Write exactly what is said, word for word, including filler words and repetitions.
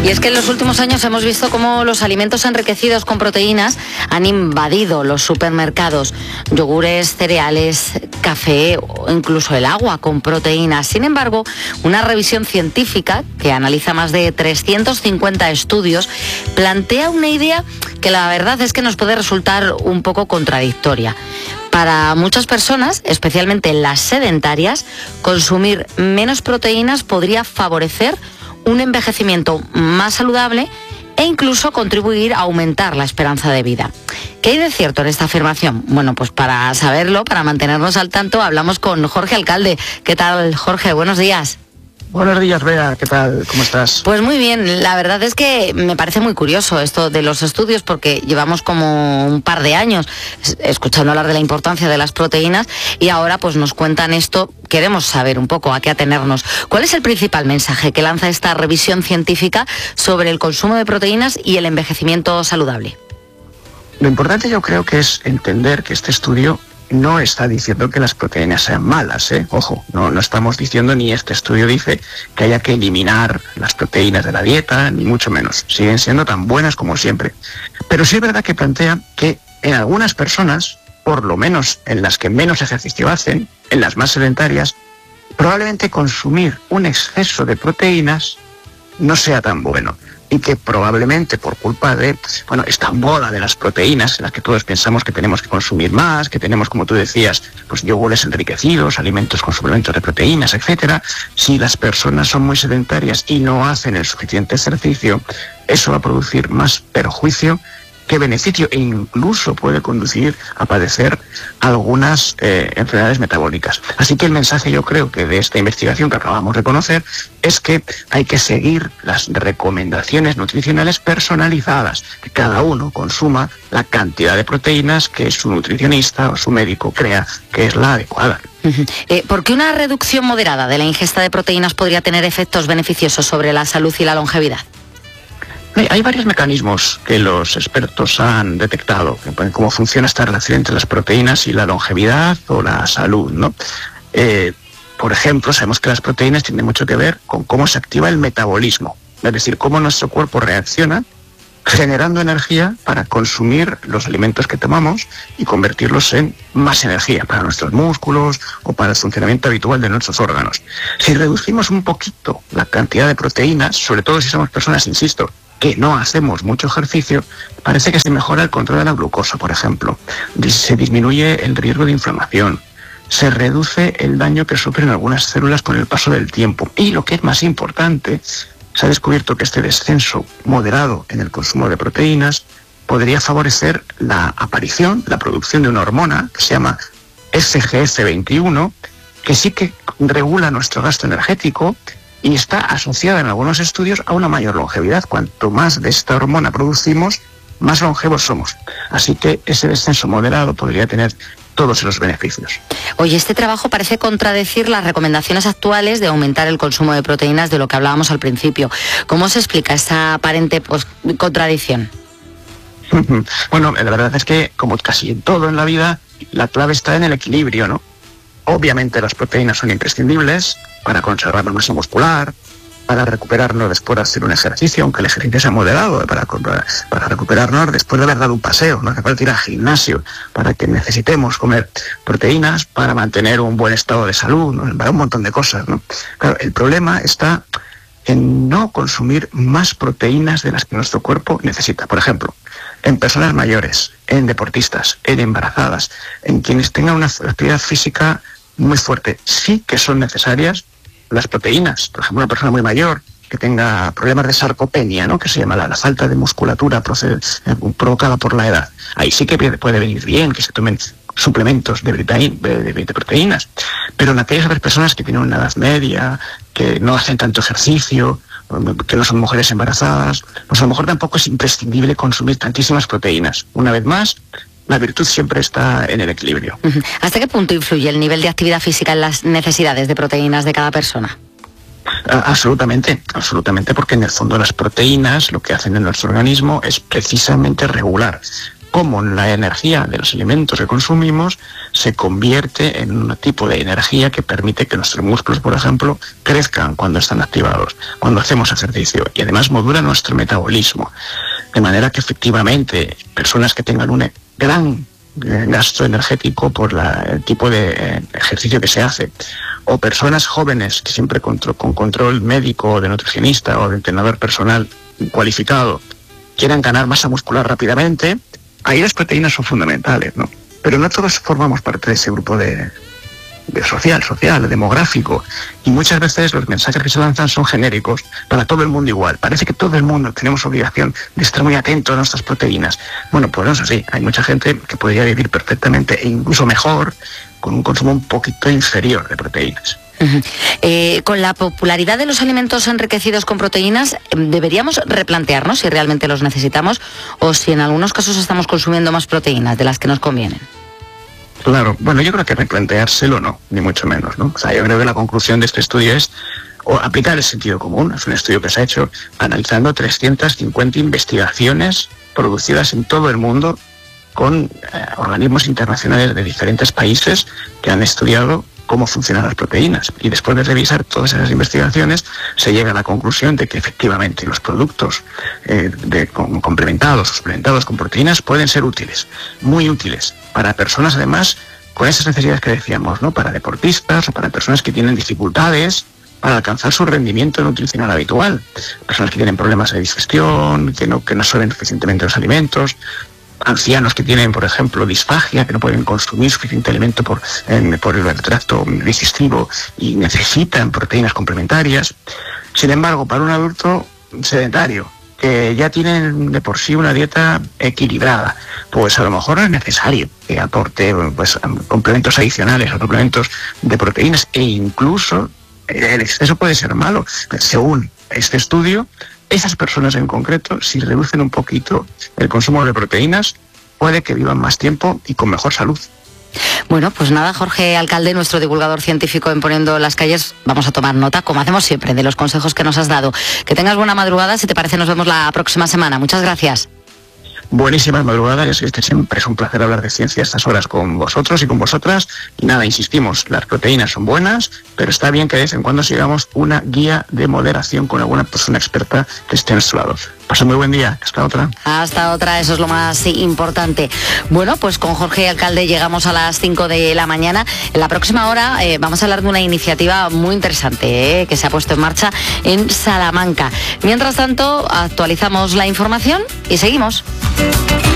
Y es que en los últimos años hemos visto cómo los alimentos enriquecidos con proteínas han invadido los supermercados. Yogures, cereales, café o incluso el agua con proteínas. Sin embargo, una revisión científica que analiza más de trescientos cincuenta estudios plantea una idea que la verdad es que nos puede resultar un poco contradictoria. Para muchas personas, especialmente las sedentarias, consumir menos proteínas podría favorecer un envejecimiento más saludable e incluso contribuir a aumentar la esperanza de vida. ¿Qué hay de cierto en esta afirmación? Bueno, pues para saberlo, para mantenernos al tanto, hablamos con Jorge Alcalde. ¿Qué tal, Jorge? Buenos días. Buenos días, Bea. ¿Qué tal? ¿Cómo estás? Pues muy bien. La verdad es que me parece muy curioso esto de los estudios porque llevamos como un par de años escuchando hablar de la importancia de las proteínas y ahora pues nos cuentan esto. Queremos saber un poco a qué atenernos. ¿Cuál es el principal mensaje que lanza esta revisión científica sobre el consumo de proteínas y el envejecimiento saludable? Lo importante yo creo que es entender que este estudio no está diciendo que las proteínas sean malas, ¿eh? Ojo, no, no estamos diciendo, ni este estudio dice que haya que eliminar las proteínas de la dieta, ni mucho menos. Siguen siendo tan buenas como siempre. Pero sí es verdad que plantea que en algunas personas, por lo menos en las que menos ejercicio hacen, en las más sedentarias, probablemente consumir un exceso de proteínas no sea tan bueno. Y que probablemente por culpa de, bueno, esta moda de las proteínas en las que todos pensamos que tenemos que consumir más, que tenemos, como tú decías, pues yogures enriquecidos, alimentos con suplementos de proteínas, etcétera. Si las personas son muy sedentarias y no hacen el suficiente ejercicio, eso va a producir más perjuicio que beneficio e incluso puede conducir a padecer algunas eh, enfermedades metabólicas. Así que el mensaje, yo creo, que de esta investigación que acabamos de conocer es que hay que seguir las recomendaciones nutricionales personalizadas, que cada uno consuma la cantidad de proteínas que su nutricionista o su médico crea que es la adecuada. Uh-huh. Eh, ¿Por qué una reducción moderada de la ingesta de proteínas podría tener efectos beneficiosos sobre la salud y la longevidad? Hay varios mecanismos que los expertos han detectado, cómo funciona esta relación entre las proteínas y la longevidad o la salud, ¿no? Eh, por ejemplo, sabemos que las proteínas tienen mucho que ver con cómo se activa el metabolismo, es decir, cómo nuestro cuerpo reacciona generando energía para consumir los alimentos que tomamos y convertirlos en más energía para nuestros músculos o para el funcionamiento habitual de nuestros órganos. Si reducimos un poquito la cantidad de proteínas, sobre todo si somos personas, insisto, que no hacemos mucho ejercicio, parece que se mejora el control de la glucosa, por ejemplo. Se disminuye el riesgo de inflamación. Se reduce el daño que sufren algunas células con el paso del tiempo. Y lo que es más importante, se ha descubierto que este descenso moderado en el consumo de proteínas podría favorecer la aparición, la producción de una hormona que se llama S G S veintiuno, que sí que regula nuestro gasto energético y está asociada en algunos estudios a una mayor longevidad. Cuanto más de esta hormona producimos, más longevos somos. Así que ese descenso moderado podría tener todos los beneficios. Oye, este trabajo parece contradecir las recomendaciones actuales de aumentar el consumo de proteínas, de lo que hablábamos al principio. ¿Cómo se explica esta aparente pues, contradicción? Bueno, la verdad es que, como casi en todo en la vida, la clave está en el equilibrio, ¿no? Obviamente las proteínas son imprescindibles para conservar la masa muscular, para recuperarnos después de hacer un ejercicio, aunque el ejercicio sea moderado, para, para recuperarnos después de haber dado un paseo, no hace falta ir al gimnasio, para que necesitemos comer proteínas, para mantener un buen estado de salud, ¿no? Para un montón de cosas, ¿no? Claro, el problema está en no consumir más proteínas de las que nuestro cuerpo necesita. Por ejemplo, en personas mayores, en deportistas, en embarazadas, en quienes tengan una actividad física muy fuerte, sí que son necesarias las proteínas. Por ejemplo, una persona muy mayor que tenga problemas de sarcopenia, ¿no?, que se llama la, la falta de musculatura proced, eh, provocada por la edad. Ahí sí que puede venir bien que se tomen suplementos de, de, de proteínas. Pero en aquellas otras personas que tienen una edad media, que no hacen tanto ejercicio, que no son mujeres embarazadas, pues a lo mejor tampoco es imprescindible consumir tantísimas proteínas. Una vez más, la virtud siempre está en el equilibrio. ¿Hasta qué punto influye el nivel de actividad física en las necesidades de proteínas de cada persona? Absolutamente, absolutamente, porque en el fondo las proteínas lo que hacen en nuestro organismo es precisamente regular cómo la energía de los alimentos que consumimos se convierte en un tipo de energía que permite que nuestros músculos, por ejemplo, crezcan cuando están activados, cuando hacemos ejercicio, y además modula nuestro metabolismo. De manera que efectivamente personas que tengan un gran gasto energético por la, el tipo de eh, ejercicio que se hace, o personas jóvenes que siempre con, con control médico, de nutricionista o de entrenador personal cualificado quieran ganar masa muscular rápidamente, ahí las proteínas son fundamentales, ¿no? Pero no todos formamos parte de ese grupo de, de social, social, demográfico, y muchas veces los mensajes que se lanzan son genéricos para todo el mundo igual. Parece que todo el mundo tenemos obligación de estar muy atentos a nuestras proteínas. Bueno, pues no es así. Hay mucha gente que podría vivir perfectamente e incluso mejor con un consumo un poquito inferior de proteínas. Uh-huh. Eh, con la popularidad de los alimentos enriquecidos con proteínas, ¿deberíamos replantearnos si realmente los necesitamos o si en algunos casos estamos consumiendo más proteínas de las que nos convienen? Claro, bueno, yo creo que replanteárselo no, ni mucho menos, ¿no? O sea, yo creo que la conclusión de este estudio es o aplicar el sentido común. Es un estudio que se ha hecho analizando trescientas cincuenta investigaciones producidas en todo el mundo con eh, organismos internacionales de diferentes países que han estudiado cómo funcionan las proteínas. Y después de revisar todas esas investigaciones, se llega a la conclusión de que efectivamente los productos eh, de, con, complementados o suplementados con proteínas pueden ser útiles, muy útiles, para personas además con esas necesidades que decíamos, ¿no? Para deportistas o para personas que tienen dificultades para alcanzar su rendimiento nutricional habitual, personas que tienen problemas de digestión, que no, que no absorben suficientemente los alimentos, ancianos que tienen, por ejemplo, disfagia, que no pueden consumir suficiente alimento por, eh, por el tracto digestivo y necesitan proteínas complementarias. Sin embargo, para un adulto sedentario, que ya tiene de por sí una dieta equilibrada, pues a lo mejor es necesario que aporte pues, complementos adicionales o complementos de proteínas, e incluso el exceso puede ser malo. Según este estudio, esas personas en concreto, si reducen un poquito el consumo de proteínas, puede que vivan más tiempo y con mejor salud. Bueno, pues nada, Jorge Alcalde, nuestro divulgador científico en Poniendo las Calles, vamos a tomar nota, como hacemos siempre, de los consejos que nos has dado. Que tengas buena madrugada, si te parece nos vemos la próxima semana. Muchas gracias. Buenísimas madrugadas, ya sabéis que siempre es un placer hablar de ciencia a estas horas con vosotros y con vosotras. Y nada, insistimos, las proteínas son buenas, pero está bien que de vez en cuando sigamos una guía de moderación con alguna persona experta que esté a nuestro lado. Pasa muy buen día, hasta otra. Hasta otra, eso es lo más importante. Bueno, pues con Jorge Alcalde llegamos a las cinco de la mañana. En la próxima hora eh, vamos a hablar de una iniciativa muy interesante eh, que se ha puesto en marcha en Salamanca. Mientras tanto, actualizamos la información y seguimos.